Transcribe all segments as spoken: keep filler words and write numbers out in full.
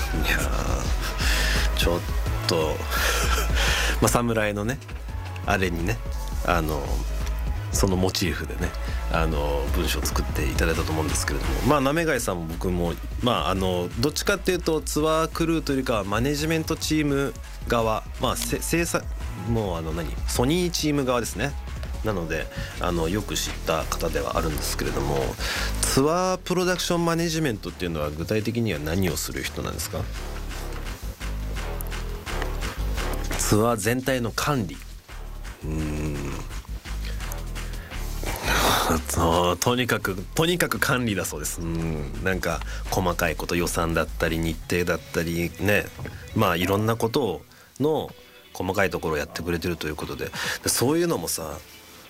いやちょっとまあ侍のねあれにねあのそのモチーフでねあの文章を作っていただいたと思うんですけれども、まあなめがいさんも僕もまああのどっちかっていうとツアークルーというかはマネジメントチーム側、まあ制作もうあの何ソニーチーム側ですね。なのであのよく知った方ではあるんですけれども、ツアープロダクションマネジメントっていうのは具体的には何をする人なんですか？ツアー全体の管理、うーんと, とにかくとにかく管理だそうです。うん、なんか細かいこと、予算だったり日程だったりね、まあいろんなことの細かいところをやってくれてるということで、でそういうのもさ、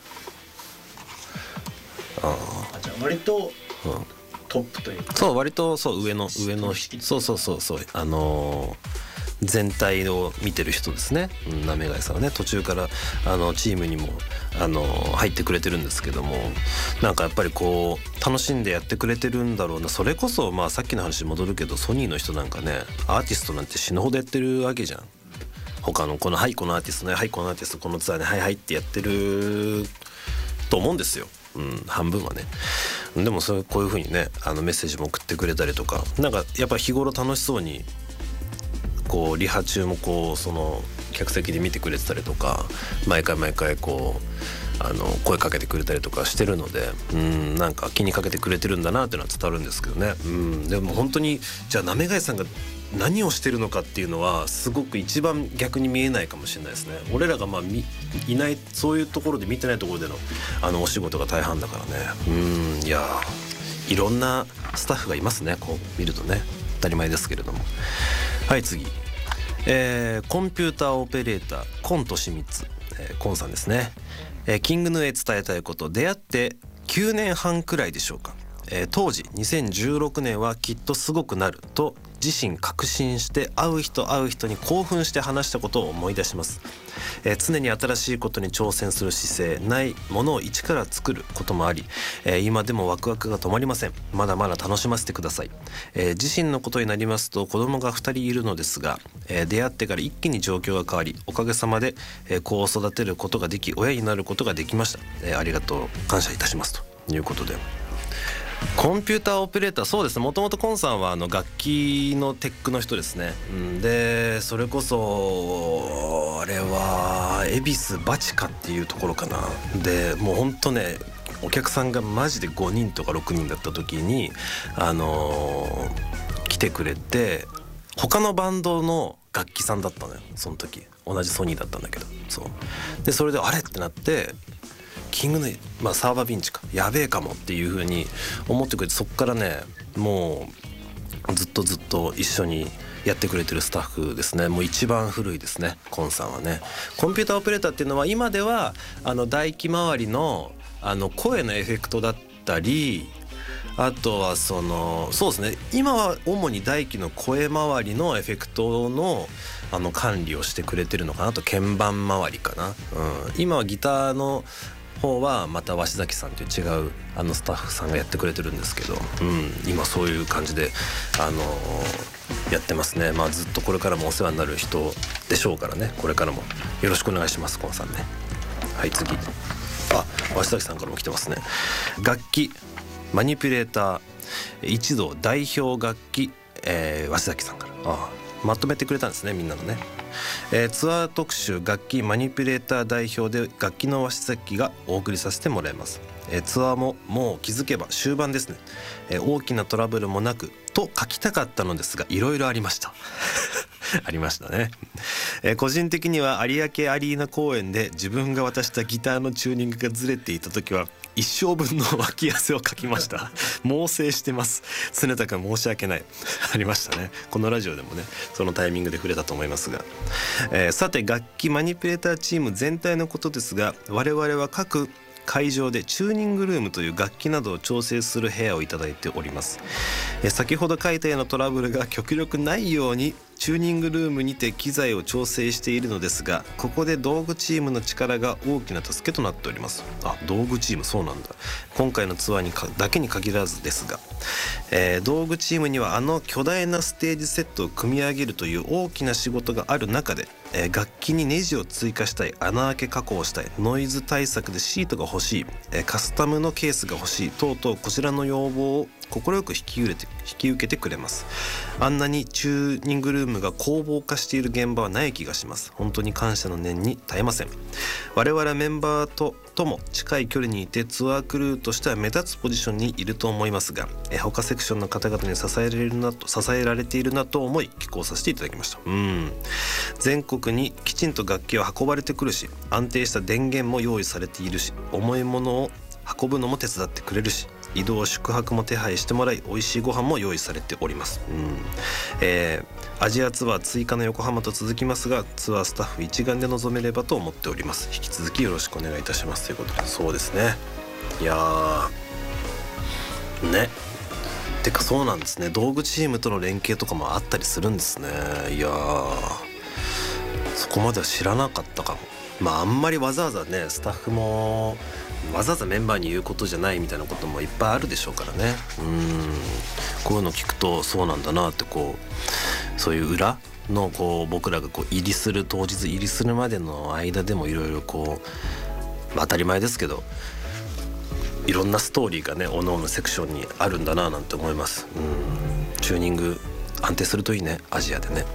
ああじゃあ割と、うん、トップというか、 そう割とそう上の上のそうそうそうそうあのー全体を見てる人ですね。なめがいさんはね途中からあのチームにもあの入ってくれてるんですけども、なんかやっぱりこう楽しんでやってくれてるんだろうな。それこそまあさっきの話に戻るけど、ソニーの人なんかねアーティストなんて死ぬほどやってるわけじゃん。他のこのはいこのアーティストねはいこのアーティストこのツアーねはいはいってやってると思うんですよ。うん、半分はね。でもそうこういう風にねあのメッセージも送ってくれたりとか、なんかやっぱ日頃楽しそうにこうリハ中もこうその客席で見てくれてたりとか、毎回毎回こうあの声かけてくれたりとかしてるので、うんなんか気にかけてくれてるんだなっていうのは伝わるんですけどね。うんでも本当にじゃあなめがいさんが何をしてるのかっていうのはすごく一番逆に見えないかもしれないですね。俺らがまあみいないそういうところで見てないところでのあのお仕事が大半だからね。うんいやいろんなスタッフがいますね、こう見るとね。当たり前ですけれども。はい次、えー、コンピューターオペレーターコントしみつ、えー、コンさんですね。えー、キングヌーへ伝えたいこと、出会ってきゅうねんはんくらいでしょうか。えー、当時にせんじゅうろくねんはきっとすごくなると自身確信して会う人会う人に興奮して話したことを思い出します。えー、常に新しいことに挑戦する姿勢、ないものを一から作ることもあり、えー、今でもワクワクが止まりません。まだまだ楽しませてください。えー、自身のことになりますと子供がふたりいるのですが、えー、出会ってから一気に状況が変わり、おかげさまで、えー、子を育てることができ親になることができました。えー、ありがとう感謝いたしますということで、コンピューターオペレーター、そうですね、もともとコンさんはあの楽器のテックの人ですね。うん、でそれこそあれは恵比寿バチカっていうところかな。でもうほんとねお客さんがマジでごにんとかろくにんだった時にあのー、来てくれて、他のバンドの楽器さんだったのよその時。同じソニーだったんだけど、そうでそれであれってなって、キングの、まあ、サーバービンチかやべえかもっていう風に思ってくれて、そっからねもうずっとずっと一緒にやってくれてるスタッフですね。もう一番古いですね、コンさんはね。コンピューターオペレーターっていうのは今ではあの唾液周りのあの声のエフェクトだったり、あとはそのそうですね、今は主に唾液の声周りのエフェクトのあの管理をしてくれてるのかなと、鍵盤周りかな、うん、今はギターの方はまた鷲崎さんという違うあのスタッフさんがやってくれてるんですけど、うん、今そういう感じで、あのー、やってますね。まあずっとこれからもお世話になる人でしょうからね、これからもよろしくお願いします、コンさんね。はい次、あ鷲崎さんからも来てますね。楽器マニピュレーター一同代表楽器、えー、鷲崎さんから、あまとめてくれたんですね、みんなのね。えー、ツアー特集楽器マニピュレーター代表で楽器の鷲崎がお送りさせてもらいます。えー、ツアーももう気づけば終盤ですね。えー、大きなトラブルもなくと書きたかったのですがいろいろありましたありましたね。えー、個人的には有明アリーナ公演で自分が渡したギターのチューニングがずれていた時は一生分の脇汗をかきました猛省してます。常高申し訳ないありましたね。このラジオでもねそのタイミングで触れたと思いますが、えー、さて楽器マニピュレーターチーム全体のことですが、我々は各会場でチューニングルームという楽器などを調整する部屋をいただいております。えー、先ほど書いたようなトラブルが極力ないようにチューニングルームにて機材を調整しているのですが、ここで道具チームの力が大きな助けとなっております。あ、道具チーム、そうなんだ。今回のツアーにかだけに限らずですが、えー、道具チームにはあの巨大なステージセットを組み上げるという大きな仕事がある中で、えー、楽器にネジを追加したい、穴開け加工したい、ノイズ対策でシートが欲しい、えー、カスタムのケースが欲しい等々、こちらの要望を快く引き受けて、引き受けてくれます。あんなにチューニングルームが攻防化している現場はない気がします。本当に感謝の念に絶えません。我々メンバーととも近い距離にいてツアークルーとしては目立つポジションにいると思いますが、え他セクションの方々に支えられるなと支えられているなと思い寄稿させていただきました。うん、全国にきちんと楽器は運ばれてくるし、安定した電源も用意されているし、重いものを運ぶのも手伝ってくれるし、移動宿泊も手配してもらい、美味しいご飯も用意されております。うん、えー、アジアツアー追加の横浜と続きますが、ツアースタッフ一丸で臨めればと思っております。引き続きよろしくお願いいたしますということで、そうですね。いやーね、てかそうなんですね。道具チームとの連携とかもあったりするんですね。いやー、そこまでは知らなかったかも。まああんまりわざわざね、スタッフもわざわざメンバーに言うことじゃないみたいなこともいっぱいあるでしょうからね。うん、こういうの聞くとそうなんだなって、こうそういう裏のこう僕らがこう入りする当日入りするまでの間でもいろいろこう、まあ、当たり前ですけどいろんなストーリーがねおのおのセクションにあるんだななんて思います。うん、チューニング安定するといいね、アジアでね。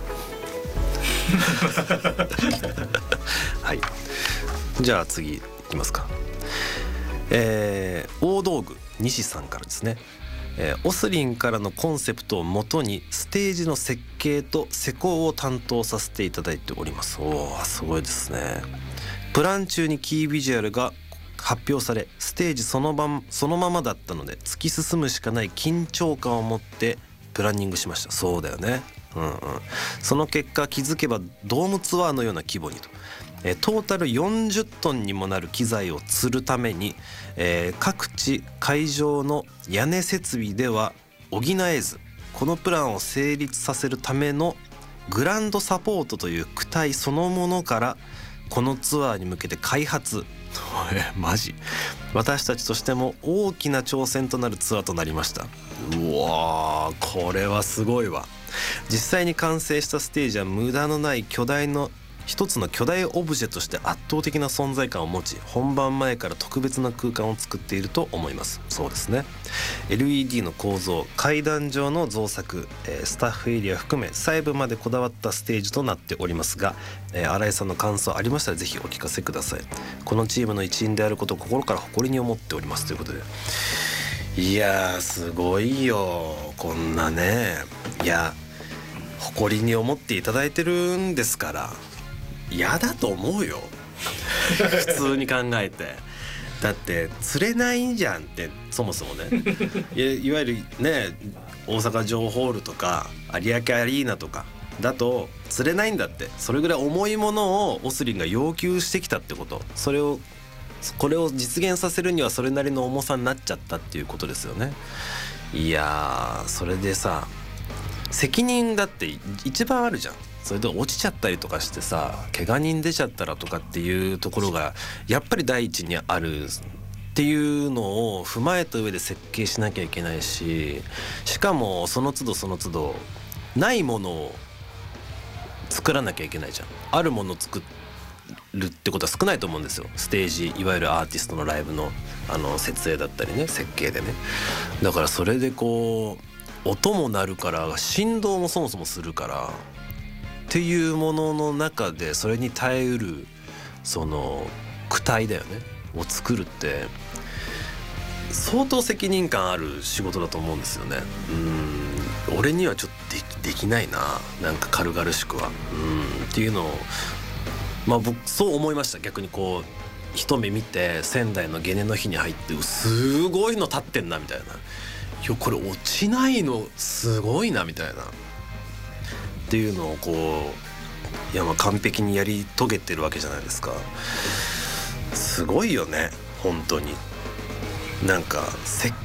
はい、じゃあ次いきますか。えー、大道具西さんからですね、えー、オスリンからのコンセプトをもとにステージの設計と施工を担当させていただいております。おー、すごいですね。プラン中にキービジュアルが発表され、ステージそのまま、そのままだったので突き進むしかない緊張感を持ってプランニングしました。そうだよね。うんうん、その結果気づけばドームツアーのような規模にと、えー、トータルよんじゅっトンにもなる機材を吊るために、えー、各地会場の屋根設備では補えず、このプランを成立させるためのグランドサポートという躯体そのものからこのツアーに向けて開発マジ私たちとしても大きな挑戦となるツアーとなりました。うわー、これはすごいわ。実際に完成したステージは無駄のない巨大の一つの巨大オブジェとして圧倒的な存在感を持ち、本番前から特別な空間を作っていると思います。そうですね。 エルイーディー の構造、階段状の造作、えー、スタッフエリア含め細部までこだわったステージとなっておりますが、えー、新井さんの感想ありましたらぜひお聞かせください。このチームの一員であることを心から誇りに思っておりますということで、いやーすごいよ、こんなね。いや誇りに思っていただいてるんですから、嫌だと思うよ普通に考えて。だって釣れないんじゃんって、そもそもねい, いわゆるね、大阪城ホールとか有明アリーナとかだと釣れないんだって。それぐらい重いものをオスリンが要求してきたってこと、それをこれを実現させるにはそれなりの重さになっちゃったっていうことですよね。いやー、それでさ、責任だって一番あるじゃん。それで落ちちゃったりとかしてさ、怪我人出ちゃったらとかっていうところがやっぱり第一にあるっていうのを踏まえた上で設計しなきゃいけないし、しかもその都度その都度ないものを作らなきゃいけないじゃん。あるものを作るってことは少ないと思うんですよ。ステージ、いわゆるアーティストのライブのあの設営だったりね、設計でね。だからそれでこう音も鳴るから、振動もそもそもするからっていうものの中で、それに耐えうるその躯体だよねを作るって相当責任感ある仕事だと思うんですよね。うん、俺にはちょっと で, できないな、なんか軽々しくは。うんっていうのをまあ僕そう思いました。逆にこう一目見て仙台のゲネの日に入って、すごいの立ってんなみたいな、いやこれ落ちないのすごいなみたいなっていうのをこう、いやまあ完璧にやり遂げてるわけじゃないですか。すごいよね本当に。なんか設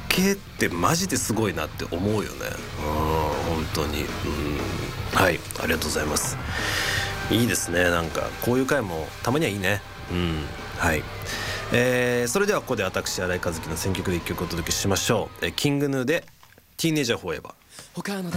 系ってマジですごいなって思うよね。うん本当に。うんはいありがとうございます。いいですねなんかこういう回もたまにはいいね。うんはい、えー、それではここで私新井和樹の選曲で一曲お届けしましょう。えキングヌーでティーネイジャーフォーエバー。他の